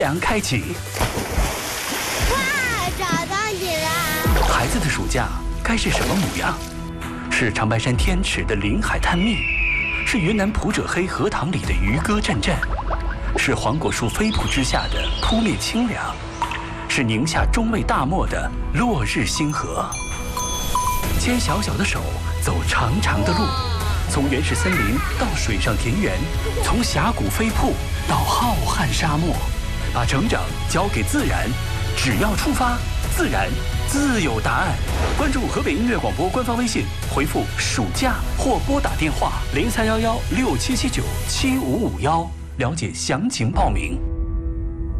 阳开启。 哇，找到你了！ 孩子的暑假该是什么模样？是长白山天池的临海探秘，是云南普者黑荷塘里的渔歌阵阵，是黄果树飞瀑之下的扑面清凉，是宁夏中卫大漠的落日星河。牵小小的手，走长长的路，从原始森林到水上田园，从峡谷飞瀑到浩瀚沙漠，把成长交给自然，只要出发，自然自有答案。关注河北音乐广播官方微信，回复“暑假”或拨打电话031167797551，了解详情报名。